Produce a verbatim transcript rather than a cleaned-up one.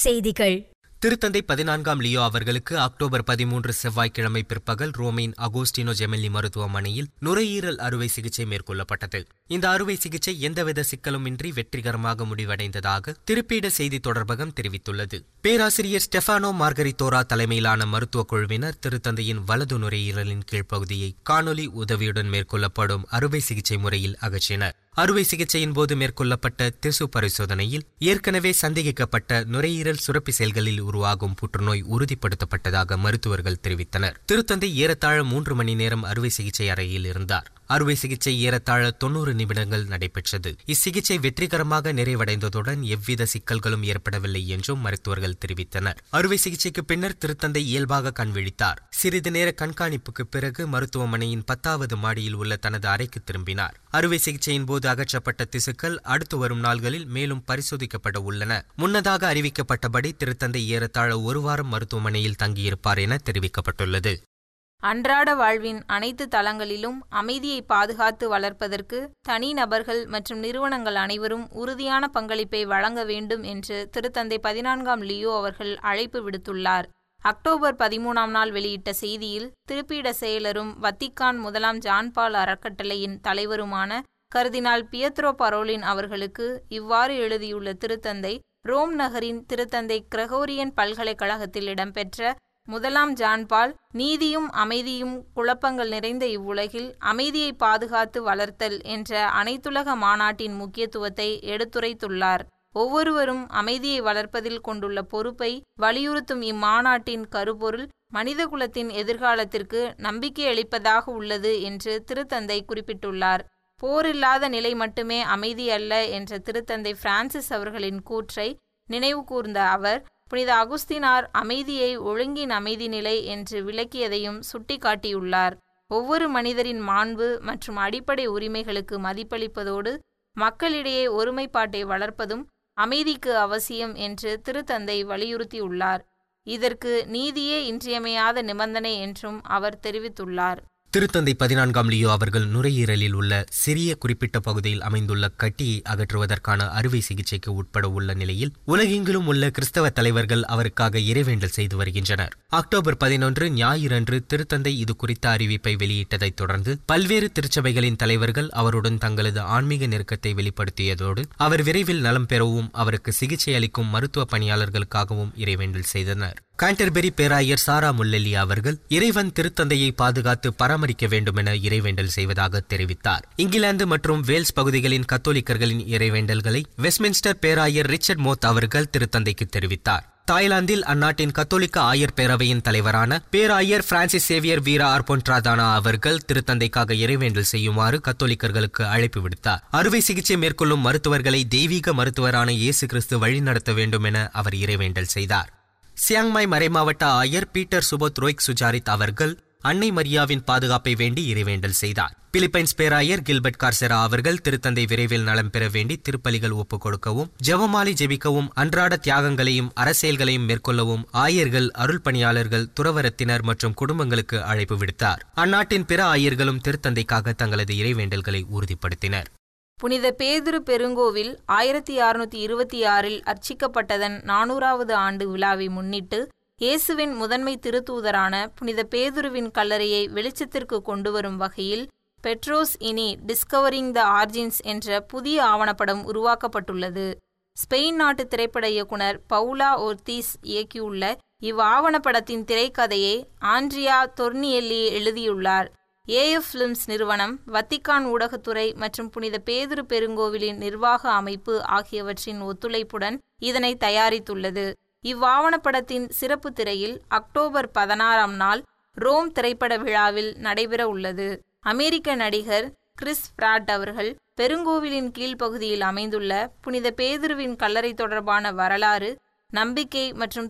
செய்திகள். திருத்தந்தை பதினான்காம் லியோ அவர்களுக்கு அக்டோபர் பதிமூன்று செவ்வாய்க்கிழமை பிற்பகல் ரோமின் அகோஸ்டினோ ஜெமெல்லி மருத்துவமனையில் நுரையீரல் அறுவை சிகிச்சை மேற்கொள்ளப்பட்டது. இந்த அறுவை சிகிச்சை எந்தவித சிக்கலுமின்றி வெற்றிகரமாக முடிவடைந்ததாக திருப்பீட செய்தி தொடர்பகம் தெரிவித்துள்ளது. பேராசிரியர் ஸ்டெஃபானோ மார்கரித்தோரா தலைமையிலான மருத்துவ குழுவினர் திருத்தந்தையின் வலது நுரையீரலின் கீழ்ப்பகுதியை காணொலி உதவியுடன் மேற்கொள்ளப்படும் அறுவை சிகிச்சை முறையில் அகற்றினர். அறுவை சிகிச்சையின் போது மேற்கொள்ளப்பட்ட திசு பரிசோதனையில் ஏற்கனவே சந்தேகிக்கப்பட்ட நுரையீரல் சுரப்பி செல்களில் உருவாகும் புற்றுநோய் உறுதிப்படுத்தப்பட்டதாக மருத்துவர்கள் தெரிவித்தனர். திருத்தந்தை ஏறத்தாழ மூன்று மணி நேரம் அறுவை சிகிச்சை அறையில் இருந்தார். அறுவை சிகிச்சை ஏறத்தாழ தொன்னூறு நிமிடங்கள் நடைபெற்றது. இச்சிகிச்சை வெற்றிகரமாக நிறைவடைந்ததுடன் எவ்வித சிக்கல்களும் ஏற்படவில்லை என்றும் மருத்துவர்கள் தெரிவித்தனர். அறுவை சிகிச்சைக்கு பின்னர் திருத்தந்தை இயல்பாக கண் விழித்தார். சிறிது நேர கண்காணிப்புக்கு பிறகு மருத்துவமனையின் பத்தாவது மாடியில் உள்ள தனது அறைக்கு திரும்பினார். அறுவை சிகிச்சையின் போது அகற்றப்பட்ட திசுக்கள் அடுத்து வரும் நாள்களில் மேலும் பரிசோதிக்கப்பட உள்ளன. முன்னதாக அறிவிக்கப்பட்டபடி திருத்தந்தை ஏறத்தாழ ஒரு வாரம் மருத்துவமனையில் தங்கியிருப்பார் என தெரிவிக்கப்பட்டுள்ளது. அன்றாட வாழ்வின் அனைத்து தளங்களிலும் அமைதியை பாதுகாத்து வளர்ப்பதற்கு தனிநபர்கள் மற்றும் நிறுவனங்கள் அனைவரும் உறுதியான பங்களிப்பை வழங்க வேண்டும் என்று திருத்தந்தை பதினான்காம் லியோ அவர்கள் அழைப்பு விடுத்துள்ளார். அக்டோபர் பதிமூணாம் நாள் வெளியிட்ட செய்தியில் திருப்பீட செயலரும் வத்திக்கான் முதலாம் ஜான்பால் அறக்கட்டளையின் தலைவருமான கர்தினால் பியத்ரோ பரோலின் அவர்களுக்கு இவ்வாறு எழுதியுள்ள திருத்தந்தை, ரோம் நகரின் திருத்தந்தை கிரகோரியன் பல்கலைக்கழகத்தில் இடம்பெற்ற முதலாம் ஜான்பால் நீதியும் அமைதியும் குழப்பங்கள் நிறைந்த இவ்வுலகில் அமைதியை பாதுகாத்து வளர்த்தல் என்ற அனைத்துலக மாநாட்டின் முக்கியத்துவத்தை எடுத்துரைத்துள்ளார். ஒவ்வொருவரும் அமைதியை வளர்ப்பதில் கொண்டுள்ள பொறுப்பை வலியுறுத்தும் இம்மாநாட்டின் கருப்பொருள் மனிதகுலத்தின் எதிர்காலத்திற்கு நம்பிக்கை அளிப்பதாக உள்ளது என்று திருத்தந்தை குறிப்பிட்டுள்ளார். போரில்லாத நிலை மட்டுமே அமைதி அல்ல என்ற திருத்தந்தை பிரான்சிஸ் அவர்களின் கூற்றை நினைவு கூர்ந்த அவர், புனித அகுஸ்தினார் அமைதியை ஒழுங்கின் அமைதி நிலை என்று விளக்கியதையும் சுட்டிக்காட்டியுள்ளார். ஒவ்வொரு மனிதரின் மாண்பு மற்றும் அடிப்படை உரிமைகளுக்கு மதிப்பளிப்பதோடு மக்களிடையே ஒருமைப்பாட்டை வளர்ப்பதும் அமைதிக்கு அவசியம் என்று திருத்தந்தை வலியுறுத்தியுள்ளார். இதற்கு நீதியே இன்றியமையாத நிபந்தனை என்றும் அவர் தெரிவித்துள்ளார். திருத்தந்தை பதினான்காம் லியோ அவர்கள் நுரையீரலில் உள்ள சிறிய குறிப்பிட்ட பகுதியில் அமைந்துள்ள கட்டியை அகற்றுவதற்கான அறுவை சிகிச்சைக்கு உட்பட உள்ள நிலையில் உலகெங்கிலும் உள்ள கிறிஸ்தவ தலைவர்கள் அவருக்காக இறைவேண்டல் செய்து வருகின்றனர். அக்டோபர் பதினொன்று ஞாயிறன்று திருத்தந்தை இது குறித்த அறிவிப்பை வெளியிட்டதைத் தொடர்ந்து பல்வேறு திருச்சபைகளின் தலைவர்கள் அவருடன் தங்களது ஆன்மீக நெருக்கத்தை வெளிப்படுத்தியதோடு அவர் விரைவில் நலம் பெறவும் அவருக்கு சிகிச்சை அளிக்கும் மருத்துவ பணியாளர்களுக்காகவும் இறைவேண்டல் செய்தனர். கான்டர்பெரி பேராயர் சாரா முல்லெல்லி அவர்கள் இறைவன் திருத்தந்தையை பாதுகாத்து பராமரிக்க வேண்டும் என இறைவேண்டல் செய்வதாக தெரிவித்தார். இங்கிலாந்து மற்றும் வேல்ஸ் பகுதிகளின் கத்தோலிக்கர்களின் இறைவேண்டல்களை வெஸ்ட்மின்ஸ்டர் பேராயர் ரிச்சர்ட் மோத் அவர்கள் திருத்தந்தைக்கு தெரிவித்தார். தாய்லாந்தில் அந்நாட்டின் கத்தோலிக்க ஆயர் பேரவையின் தலைவரான பேராயர் பிரான்சிஸ் சேவியர் வீரா ஆர்பொன்ட்ராதானா அவர்கள் திருத்தந்தைக்காக இறைவேண்டல் செய்யுமாறு கத்தோலிக்கர்களுக்கு அழைப்பு விடுத்தார். அறுவை சிகிச்சை மேற்கொள்ளும் மருத்துவர்களை தெய்வீக மருத்துவரான இயேசு கிறிஸ்து வழிநடத்த வேண்டும் என அவர் இறைவேண்டல் செய்தார். சியாங்மாய் மறைமாவட்ட ஆயர் பீட்டர் சுபோத் ரோய்க் சுஜாரித் அவர்கள் அன்னை மரியாவின் பாதுகாப்பை வேண்டி இறைவேண்டல் செய்தார். பிலிப்பைன்ஸ் பேராயர் கில்பர்ட் கார்செரா அவர்கள் திருத்தந்தை விரைவில் நலம் பெற வேண்டி திருப்பலிகள் ஒப்புக் கொடுக்கவும் ஜெபமாலை ஜெபிக்கவும் அன்றாட தியாகங்களையும் அரசியல்களையும் மேற்கொள்ளவும் ஆயர்கள், அருள் பணியாளர்கள், துறவரத்தினர் மற்றும் குடும்பங்களுக்கு அழைப்பு விடுத்தார். அந்நாட்டின் பிற ஆயர்களும் திருத்தந்தைக்காக தங்களது இறைவேண்டல்களை உறுதிப்படுத்தினர். புனித பேதுரு பெருங்கோவில் ஆயிரத்தி அறுநூத்தி இருபத்தி ஆறில் அர்ச்சிக்கப்பட்டதன் நானூறாவது ஆண்டு விழாவை முன்னிட்டு இயேசுவின் முதன்மை திருத்தூதரான புனித பேதுருவின் கல்லறையை வெளிச்சத்திற்கு கொண்டுவரும் வகையில் பெட்ரோஸ் இனி டிஸ்கவரிங் த ஆர்ஜின்ஸ் என்ற புதிய ஆவணப்படம் உருவாக்கப்பட்டுள்ளது. ஸ்பெயின் நாட்டு திரைப்பட இயக்குனர் பவுலா ஒர்த்தீஸ் இயக்கியுள்ள இவ் ஆவணப்படத்தின் திரைக்கதையை ஆண்ட்ரியா தொர்னியெல்லி எழுதியுள்ளார். ஏஎஃப் பிலிம்ஸ் நிறுவனம், வத்திக்கான் ஊடகத்துறை மற்றும் புனித பேதுரு பெருங்கோவிலின் நிர்வாக அமைப்பு ஆகியவற்றின் ஒத்துழைப்புடன் இதனை தயாரித்துள்ளது. இவ்வாவணப்படத்தின் சிறப்பு திரையில் அக்டோபர் பதினாறாம் நாள் ரோம் திரைப்பட விழாவில் நடைபெற உள்ளது. அமெரிக்க நடிகர் கிறிஸ் பிராட் அவர்கள் பெருங்கோவிலின் கீழ்ப்பகுதியில் அமைந்துள்ள புனித பேதுருவின் கல்லறை தொடர்பான வரலாறு, நம்பிக்கை மற்றும்